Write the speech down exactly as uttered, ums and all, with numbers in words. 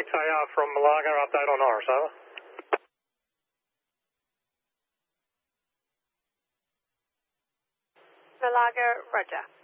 Saya from Malaga, update on Norris, over. Malaga, roger.